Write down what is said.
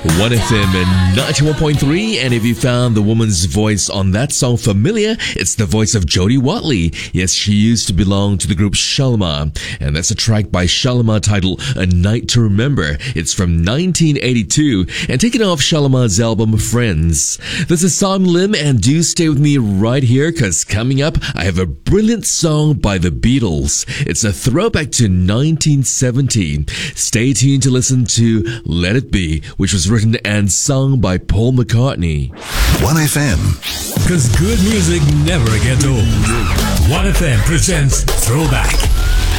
1FM and 91.3, and if you found the woman's voice on that song familiar, it's the voice of Jodie Watley. Yes, she used to belong to the group Shalimar, and that's a track by Shalimar titled A Night to Remember. It's from 1982 and taken off Shalimar's album Friends. This is Simon Lim, and do stay with me right here, because coming up I have a brilliant song by the Beatles. It's a throwback to 1970. Stay tuned to listen to Let It Be, which was written and sung by Paul McCartney. 1FM. Because good music never gets old. 1FM presents Throwback.